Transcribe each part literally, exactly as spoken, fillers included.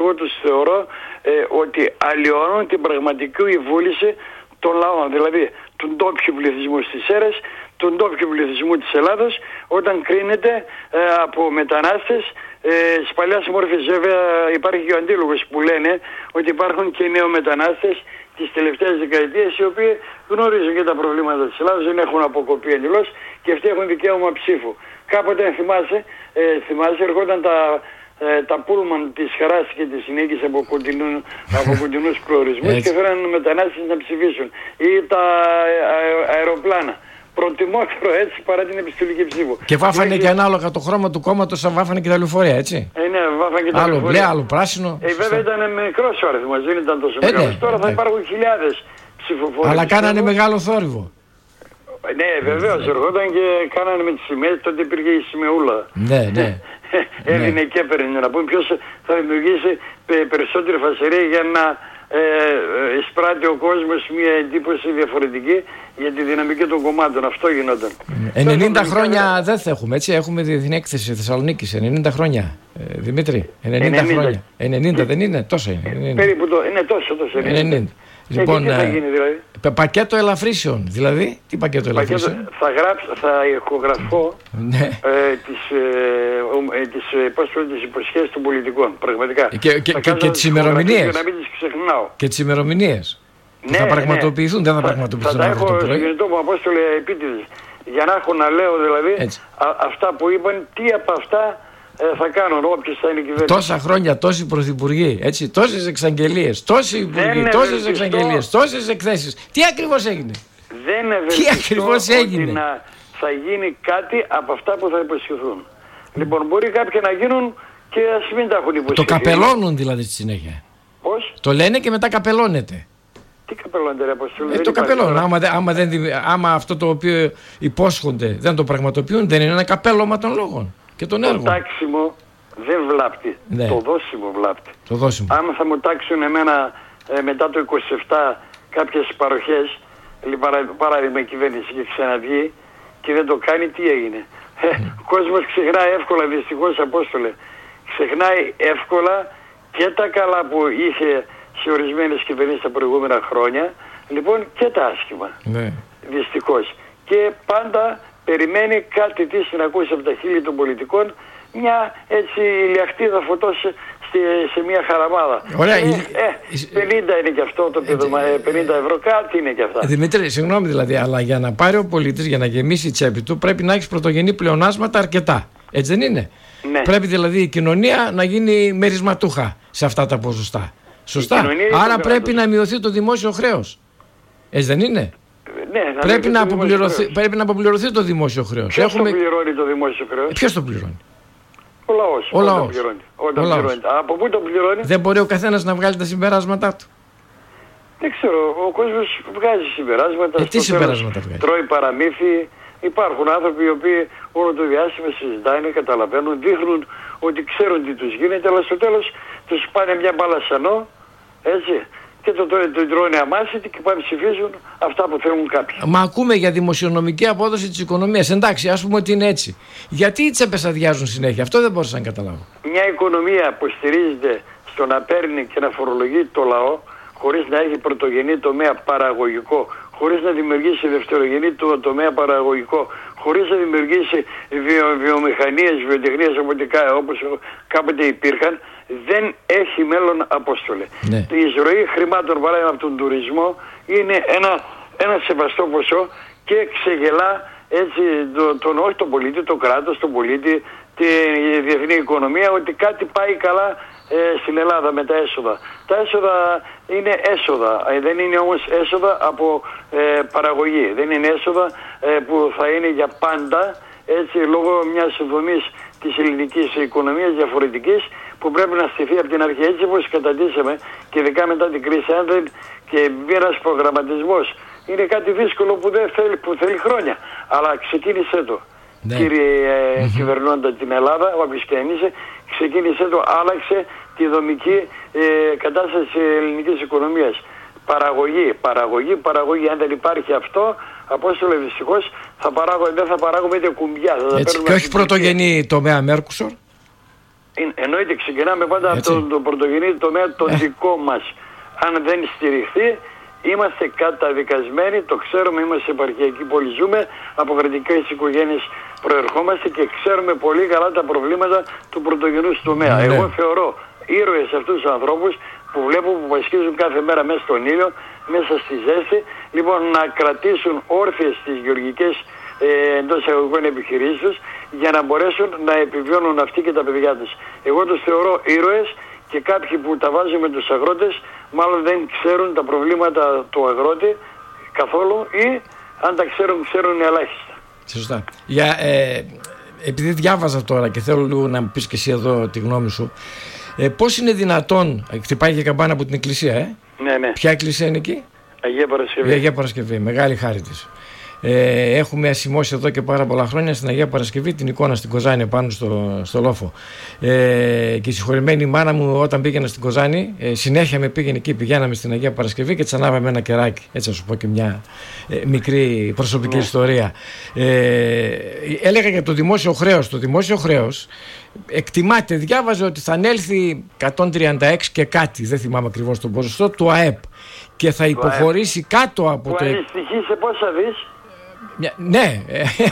Εγώ τους θεωρώ ε, ότι αλλοιώνουν την πραγματική βούληση των λαών, δηλαδή του ντόπιου πληθυσμού στις αίρες, του ντόπιου πληθυσμού της Ελλάδος, όταν κρίνεται ε, από μετανάστες ε, της παλιάς μόρφης. Βέβαια υπάρχει και ο αντίλογος που λένε ότι υπάρχουν και νεομετανάστες τις τελευταίες δεκαετίες, οι οποίοι γνωρίζουν και τα προβλήματα της Ελλάδος, δεν έχουν αποκοπεί εντελώς και αυτοί έχουν δικαίωμα ψήφου. Κάποτε θυμάσαι, ε, θυμάσαι ερχόταν τα, ε, τα πούλμαν της Χαράς και της Νίκης από, κοντινού, από κοντινούς προορισμούς και φέραν μετανάστες να ψηφίσουν, ή τα αε, αεροπλάνα. Προτιμότερο έτσι παρά την επιστολική ψήφο. Και βάφανε και ανάλογα το χρώμα του κόμματος, σαν βάφανε και τα λεωφορεία, έτσι. Ε, ναι, βάφανε και τα άλλο λεωφορεία. μπλε, άλλο πράσινο. Ε, βέβαια ήταν μικρός ο αριθμός, δεν ήταν τόσο ε, μεγάλος. Ναι, Τώρα ναι. θα υπάρχουν χιλιάδες ψηφοφόροι. Αλλά κάνανε μεγάλο θόρυβο. Ναι, βεβαίως, ερχόταν και κάνανε με τις σημαίες, τότε υπήρχε η σημεούλα. Ναι, ναι. Έδινε και έπαιρνε, να πούμε ποιος θα δημιουργήσει περισσότερη φασαρία για να ε, εισπράττει ο κόσμος μια εντύπωση διαφορετική για τη δυναμική των κομμάτων. Αυτό γινόταν. ενενήντα χρόνια δεν θα έχουμε, έτσι. Έχουμε την έκθεση Θεσσαλονίκης. ενενήντα χρόνια. Ε, Δημήτρη, ενενήντα, ενενήντα χρόνια. ενενήντα δεν είναι, τόσο είναι. ενενήντα. Περίπου το, είναι τόσο, τόσο. ενενήντα. ενενήντα. Λοιπόν, τι θα γίνει δηλαδή? Πακέτο ελαφρύσεων. Δηλαδή, τι πακέτο ελαφρύσεων? Θα γράψω, θα ηχογραφώ ναι. ε, τις, ε, τις, τις υποσχέσεις των πολιτικών. Πραγματικά. Και, και, και, και τις ημερομηνίες. Για να μην τις ξεχνάω. Και τις ημερομηνίες. Ναι, θα πραγματοποιηθούν, ναι. δεν θα, θα πραγματοποιηθούν. Θα τα έχω στο κινητό μου, Απόστολε, επίτηδες. Για να έχω να λέω δηλαδή α, αυτά που είπαν, τι από αυτά ε, θα κάνουν όποιος θα είναι η κυβέρνηση. Τόσα χρόνια, τόσοι πρωθυπουργοί, έτσι, τόσες εξαγγελίες, τόσοι υπουργοί, τόσες εξαγγελίες, τόσες εκθέσεις. Τι ακριβώς έγινε? Δεν ευελπιστώ ότι να θα γίνει κάτι από αυτά που θα υποσχεθούν. Mm. Λοιπόν, μπορεί κάποια να γίνουν και ας μην τα έχουν υποσχεθεί. Το καπελώνουν δηλαδή στη συνέχεια. Πώς? Το λένε και μετά καπελώνεται. Τι καπελώνεται ρε Αποστόλη? Ε, το καπελώνουν. Άμα, άμα, δεν, άμα αυτό το οποίο υπόσχονται δεν το πραγματοποιούν, δεν είναι ένα καπέλωμα των λόγων και των έργων. Το τάξιμο δεν βλάπτει. Ναι. Το δώσιμο βλάπτει. Το δώσιμο. Άμα θα μου τάξουν εμένα ε, μετά το είκοσι επτά κάποιες παροχές, παράδειγμα η κυβέρνηση και ξαναβγεί και δεν το κάνει, τι έγινε? Mm. Ε, ο κόσμος ξεχνάει εύκολα, δυστυχώς Απόστολε. Ξεχνάει εύκολα και τα καλά που είχε σε ορισμένες κυβερνήσεις τα προηγούμενα χρόνια, λοιπόν, και τα άσχημα. Ναι. Δυστυχώς. Και πάντα περιμένει κάτι τι να ακούσει από τα χείλη των πολιτικών, μια έτσι ηλιακτίδα φωτός σε, σε μια χαραμάδα. Ωραία. Ε, ε, πενήντα είναι και αυτό το πεδομα, πενήντα ευρώ, κάτι είναι και αυτά. Δημήτρη, συγγνώμη δηλαδή, αλλά για να πάρει ο πολίτης, για να γεμίσει η τσέπη του, πρέπει να έχει πρωτογενή πλεονάσματα αρκετά. Έτσι δεν είναι? Ναι. Πρέπει δηλαδή η κοινωνία να γίνει μερισματούχα σε αυτά τα ποσοστά. Σωστά. Άρα πρέπει να μειωθεί το δημόσιο χρέος. Έτσι δεν είναι? Ναι, να πρέπει, να αποπληρωθεί, πρέπει να αποπληρωθεί το δημόσιο χρέος. Ποιος Έχουμε... το πληρώνει το δημόσιο χρέος? Ποιος το πληρώνει? Ο λαός. Ο λαός. Πληρώνει. Όταν πληρώνει. Από πού το πληρώνει? Δεν μπορεί ο καθένας να βγάλει τα συμπεράσματά του? Δεν ξέρω. Ο κόσμος βγάζει συμπεράσματα. Ε, τι συμπεράσματα βγάζει? Τρώει παραμύθι. Υπάρχουν άνθρωποι οι οποίοι όλο το διάστημα συζητάνε, καταλαβαίνουν, δείχνουν ότι ξέρουν τι τους γίνεται, αλλά στο τέλος τους πάνε μια μπαλασανό, έτσι, και το, το, το τρώνε αμάσιτη και πάνε ψηφίζουν αυτά που θέλουν κάποιοι. Μα ακούμε για δημοσιονομική απόδοση της οικονομίας. Εντάξει, ας πούμε ότι είναι έτσι. Γιατί οι τσέπες αδειάζουν συνέχεια? Αυτό δεν μπορούσα να καταλάβω. Μια οικονομία που στηρίζεται στο να παίρνει και να φορολογεί το λαό, χωρίς να έχει πρωτογενή τομέα παραγωγικό, χωρίς να δημιουργήσει δευτερογενή το τομέα παραγωγικό, χωρίς να δημιουργήσει βιο, βιομηχανίες, βιοτεχνίες όπως κάποτε υπήρχαν, δεν έχει μέλλον, Απόστολε. Ναι. Η εισρωή χρημάτων, παράδειγμα από τον τουρισμό, είναι ένα, ένα σεβαστό ποσό και ξεγελά έτσι το, τον, όχι τον πολίτη, το κράτος, τον πολίτη, τη διεθνή οικονομία, ότι κάτι πάει καλά ε, στην Ελλάδα με τα έσοδα. Τα έσοδα είναι έσοδα, ε, δεν είναι όμως έσοδα από ε, παραγωγή. Δεν είναι έσοδα ε, που θα είναι για πάντα, έτσι, λόγω μιας δομής της ελληνικής οικονομίας διαφορετικής που πρέπει να στηθεί από την αρχή. Έτσι όπως καταντήσαμε και ειδικά μετά την κρίση, αν δεν και ένας προγραμματισμός είναι κάτι δύσκολο που, δεν θέλει, που θέλει χρόνια, αλλά ξεκίνησε το. Ναι. Κύριε ε, mm-hmm. κυβερνώντα την Ελλάδα, όποιος και αν είσαι, ξεκίνησε το, άλλαξε τη δομική ε, κατάσταση της ελληνικής οικονομίας. Παραγωγή, παραγωγή, παραγωγή. Αν δεν υπάρχει αυτό, Απόστολε, δυστυχώς θα παράγω, δεν θα παράγουμε είτε κουμπιά. Θα έτσι, και όχι πρωτογενή τομέα Μέρκουσορ. Εννοείται, ξεκινάμε πάντα από τον το πρωτογενή τομέα το ε. δικό μας. Αν δεν στηριχθεί, είμαστε καταδικασμένοι, το ξέρουμε, είμαστε επαρχιακοί πόλη, ζούμε, από κρατικές οικογένειες προερχόμαστε και ξέρουμε πολύ καλά τα προβλήματα του πρωτογενούς τομέα. Ναι. Εγώ θεωρώ ήρωες αυτούς τους ανθρώπους που βλέπω που πασχίζουν κάθε μέρα μέσα στον ήλιο, μέσα στη ζέστη, λοιπόν να κρατήσουν όρθιες τις γεωργικές ε, εντός εισαγωγικών επιχειρήσεις τους για να μπορέσουν να επιβιώνουν αυτοί και τα παιδιά τους. Εγώ τους θεωρώ ήρωες και κάποιοι που τα βάζουν με τους αγρότες μάλλον δεν ξέρουν τα προβλήματα του αγρότη καθόλου ή αν τα ξέρουν, ξέρουν ελάχιστα. Σωστά. Για, ε, επειδή διάβαζα τώρα και θέλω λίγο να μου πεις και εσύ εδώ τη γνώμη σου, ε, πώς είναι δυνατόν, χτυπάει και καμπάνα από την εκκλησία, ε? Ναι, ναι. Ποια εκκλησία είναι εκεί? Αγία Παρασκευή. Η Αγία Παρασκευή, μεγάλη χάρη της. Ε, έχουμε ασημώσει εδώ και πάρα πολλά χρόνια στην Αγία Παρασκευή την εικόνα στην Κοζάνη πάνω στο, στο λόφο. Ε, και η συγχωρημένη μάνα μου όταν πήγαινα στην Κοζάνη, ε, συνέχεια με πήγαινε εκεί, πηγαίναμε στην Αγία Παρασκευή και της ανάβαμε ένα κεράκι. Έτσι θα σου πω και μια ε, μικρή προσωπική ναι. ιστορία. Ε, έλεγα για το δημόσιο χρέος. Το δημόσιο χρέος εκτιμάται, διάβαζε ότι θα ανέλθει εκατόν τριάντα έξι και κάτι, δεν θυμάμαι ακριβώς τον ποσοστό, του ΑΕΠ και θα υποχωρήσει κάτω από που το... Που ανιστοιχεί σε πόσα δις? Ναι,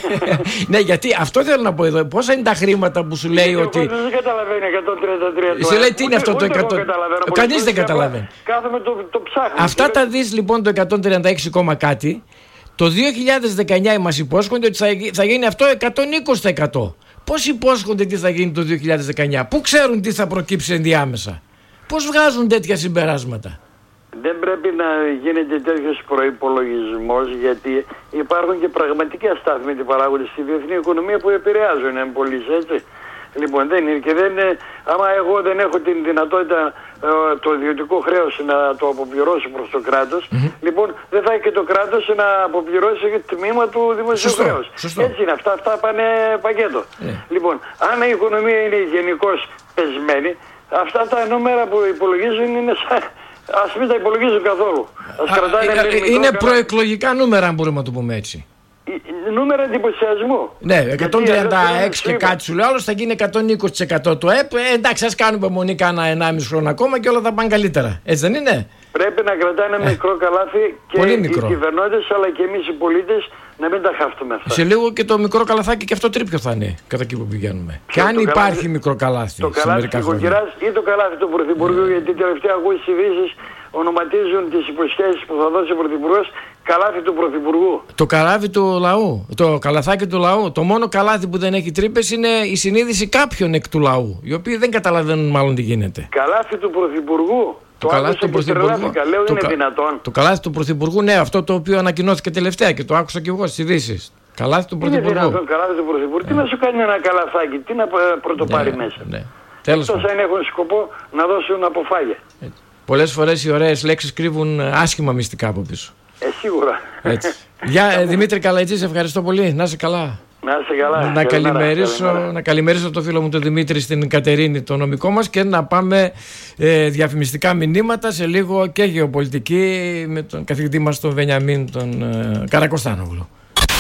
ναι, γιατί αυτό θέλω να πω εδώ. Πόσα είναι τα χρήματα που σου λέει ότι. Δεν καταλαβαίνει εκατόν τριάντα τρία. Σε λέει τι είναι αυτό το εκατό. Κανείς δεν καταλαβαίνει. Κάθομαι το ψάχνω. Αυτά τα δις λοιπόν το εκατόν τριάντα έξι κάτι, το δύο χιλιάδες δεκαεννιά μας υπόσχονται ότι θα γίνει αυτό εκατόν είκοσι τοις εκατό. Πώς υπόσχονται τι θα γίνει το δύο χιλιάδες δεκαεννιά, πού ξέρουν τι θα προκύψει ενδιάμεσα, πώς βγάζουν τέτοια συμπεράσματα? Δεν πρέπει να γίνεται τέτοιος προϋπολογισμός, γιατί υπάρχουν και πραγματικοί αστάθμητοι παράγοντες στη διεθνή οικονομία που επηρεάζουν εμπολείς, έτσι. Λοιπόν, δεν είναι και δεν είναι, άμα εγώ δεν έχω την δυνατότητα ε, το ιδιωτικό χρέος να το αποπληρώσω προς το κράτος, mm-hmm. λοιπόν δεν θα έχει και το κράτος να αποπληρώσει το τμήμα του δημοσίου χρέους. Έτσι είναι, αυτά, αυτά πάνε πακέτο. Yeah. Λοιπόν, αν η οικονομία είναι γενικώς πεσμένη, αυτά τα νούμερα που υπολογίζουν είναι σαν... Ας μην τα υπολογίζουν καθόλου. Ας Α, ε, ε, είναι προεκλογικά νούμερα, αν μπορούμε να το πούμε έτσι. Νούμερα εντυπωσιασμού. Ναι, εκατόν τριάντα έξι και κάτι σου λέει, άλλος θα γίνει εκατόν είκοσι τοις εκατό το ΕΠ. Ε, εντάξει, ας κάνουμε μονή κάνα ενάμιση χρόνο ακόμα και όλα θα πάνε καλύτερα. Έτσι δεν είναι? Πρέπει να κρατάνε ένα ε, μικρό καλάθι και οι κυβερνώντες αλλά και εμείς οι πολίτες να μην τα χάφτουμε αυτά. Σε λίγο και το μικρό καλαθάκι και αυτό τρίπιο θα είναι κατά εκεί που πηγαίνουμε. Και αν υπάρχει καλάθι, μικρό καλάθι. Το καλάθι του Κοκκυράς ή το καλάθι του Πρωθυπουργού, yeah. γιατί τελευταία ακούω τις ειδήσεις ονοματίζουν τις υποσχέσεις που θα δώσει ο Πρωθυπουργός καλάθι του Πρωθυπουργού. Το καλάθι του λαού, το καλαθάκι του λαού. Το μόνο καλάθι που δεν έχει τρύπες είναι η συνείδηση κάποιων εκ του λαού, οι οποίοι δεν καταλαβαίνουν μάλλον τι γίνεται. Καλάθι του Πρωθυπουργού. Το, το καλάθι του Πρωθυπουργού. Λέω, το, είναι κα... δυνατόν. Το καλάθι του Πρωθυπουργού, ναι, αυτό το οποίο ανακοινώθηκε τελευταία και το άκουσα και εγώ στις ειδήσεις. Καλάθι του Πρωθυπουργού. Είναι δυνατόν, καλάθι του Πρωθυπουργού. Τι να σου κάνει ένα καλαθάκι, τι να πρωτοπάρει ναι, μέσα. Ναι. Τέλος πάντων. αν έχουν σκοπό να δώσουν αποφάγια. Πολλές φορές οι ωραίες λέξεις κρύβουν άσχημα μυστικά από πίσω. Ε, σίγουρα. Έτσι. Γεια, Δημήτρη Καλαϊτζή, σε ευχαριστώ πολύ. Να είσαι καλά. Να είσαι καλά. Να καλημερίσω, να καλημερίσω το φίλο μου τον Δημήτρη στην Κατερίνη, το νομικό μας, και να πάμε ε, διαφημιστικά μηνύματα σε λίγο και γεωπολιτική με τον καθηγητή μας τον Βενιαμίν τον ε, Καρακοστάνογλου.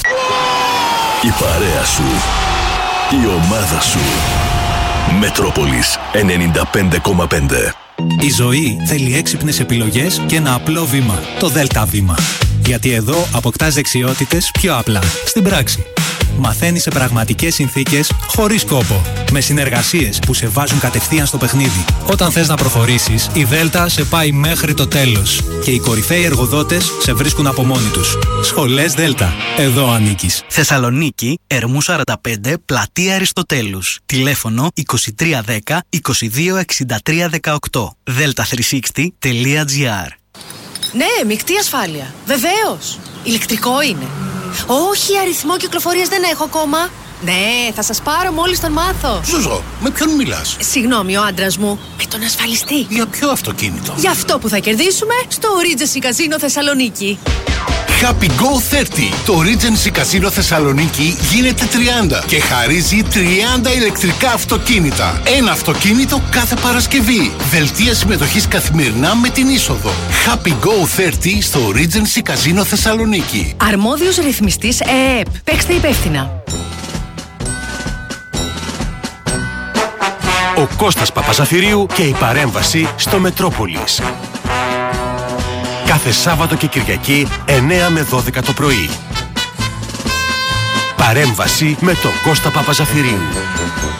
Η παρέα σου, η ομάδα σου. Μετρόπολης ενενήντα πέντε κόμμα πέντε. Η ζωή θέλει έξυπνες επιλογές και ένα απλό βήμα. Το ΔΕΛΤΑ βήμα. Γιατί εδώ αποκτάς δεξιότητες πιο απλά, στην πράξη. Μαθαίνεις σε πραγματικές συνθήκες, χωρίς κόπο. Με συνεργασίες που σε βάζουν κατευθείαν στο παιχνίδι. Όταν θες να προχωρήσεις, η ΔΕΛΤΑ σε πάει μέχρι το τέλος. Και οι κορυφαίοι εργοδότες σε βρίσκουν από μόνοι τους. Σχολές ΔΕΛΤΑ. Εδώ ανήκεις. Θεσσαλονίκη, Ερμού σαράντα πέντε, Πλατεία Αριστοτέλους. Τηλέφωνο είκοσι τρία δέκα είκοσι δύο εξήντα τρία δεκαοκτώ. δέλτα τριακόσια εξήντα τελεία τζι άρ. Ναι, μεικτή ασφάλεια. Βεβαίως. Ηλεκτρικό είναι. Όχι, αριθμό κυκλοφορίας δεν έχω ακόμα. Ναι, θα σας πάρω μόλις τον μάθω. Ζουζό, με ποιον μιλάς? Συγγνώμη, ο άντρας μου. Με τον ασφαλιστή. Για ποιο αυτοκίνητο? Για αυτό που θα κερδίσουμε στο Regency Casino Θεσσαλονίκη. Happy Go τριάντα. Το Regency Casino Θεσσαλονίκη γίνεται τριάντα και χαρίζει τριάντα ηλεκτρικά αυτοκίνητα. Ένα αυτοκίνητο κάθε Παρασκευή. Δελτία συμμετοχής καθημερινά με την είσοδο. Happy Go τριάντα στο Regency Casino Θεσσαλονίκη. Αρμόδιος ρυθμιστής ΕΕΠ. Παίξτε υπεύθυνα. Ο Κώστας Παπαζαφυρίου και η παρέμβαση στο Μετρόπολης. Κάθε Σάββατο και Κυριακή εννέα με δώδεκα το πρωί. Παρέμβαση με τον Κώστα Παπαζαφυρίου.